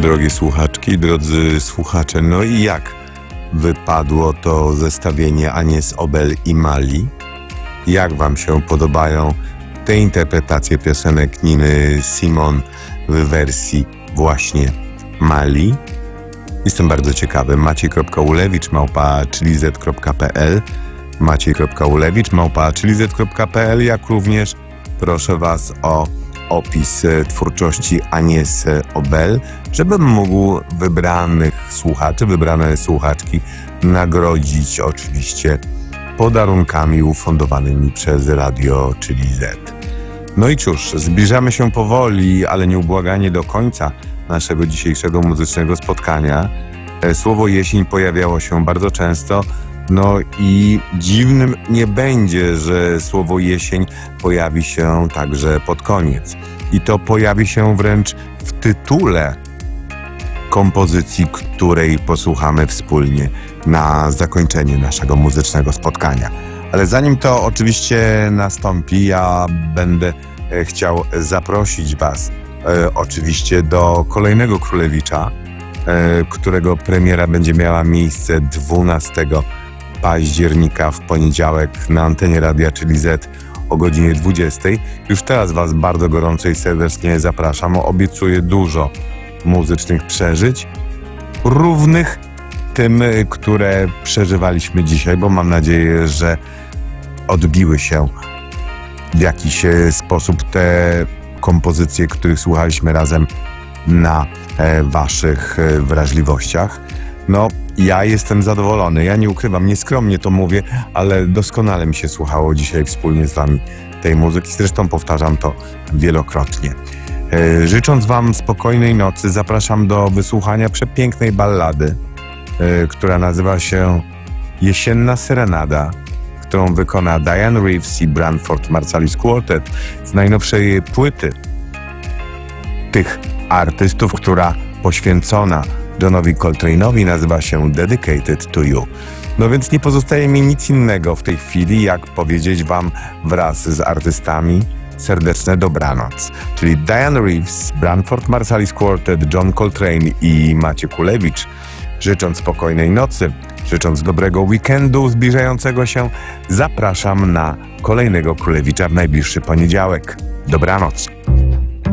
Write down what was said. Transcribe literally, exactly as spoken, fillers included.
Drogie słuchaczki, drodzy słuchacze, no i jak wypadło to zestawienie Agnes Obel i Mali? Jak wam się podobają te interpretacje piosenek Niny Simon w wersji właśnie Mali? Jestem bardzo ciekawy. Maciej.ulewicz małpa chilizet kropka pe el Maciej.ulewicz małpa chilizet kropka pe el Jak również proszę was o opis twórczości Agnes Obel, żebym mógł wybranych słuchaczy, wybrane słuchaczki nagrodzić oczywiście podarunkami ufundowanymi przez Radio Chilizet. No i cóż, zbliżamy się powoli, ale nieubłaganie do końca naszego dzisiejszego muzycznego spotkania. Słowo jesień pojawiało się bardzo często, no i dziwnym nie będzie, że słowo jesień pojawi się także pod koniec. I to pojawi się wręcz w tytule kompozycji, której posłuchamy wspólnie na zakończenie naszego muzycznego spotkania. Ale zanim to oczywiście nastąpi, ja będę chciał zaprosić was e, oczywiście do kolejnego Królewicza, e, którego premiera będzie miała miejsce dwunastego października w poniedziałek na antenie Radia Chilizet o godzinie dwudziestej. Już teraz was bardzo gorąco i serdecznie zapraszam. Obiecuję dużo muzycznych przeżyć, równych tym, które przeżywaliśmy dzisiaj, bo mam nadzieję, że odbiły się w jakiś sposób te kompozycje, których słuchaliśmy razem na e, waszych e, wrażliwościach. No, ja jestem zadowolony, ja nie ukrywam, nieskromnie to mówię, ale doskonale mi się słuchało dzisiaj wspólnie z wami tej muzyki, zresztą powtarzam to wielokrotnie. E, życząc wam spokojnej nocy, zapraszam do wysłuchania przepięknej ballady, e, która nazywa się Jesienna Serenada, którą wykona Diane Reeves i Branford Marsalis Quartet z najnowszej płyty tych artystów, która poświęcona Johnowi Coltrane'owi nazywa się Dedicated to You. No więc nie pozostaje mi nic innego w tej chwili, jak powiedzieć wam wraz z artystami serdeczne dobranoc. Czyli Diane Reeves, Branford Marsalis Quartet, John Coltrane i Maciek Ulewicz. Życząc spokojnej nocy, życząc dobrego weekendu zbliżającego się, zapraszam na kolejnego Królewicza w najbliższy poniedziałek. Dobranoc.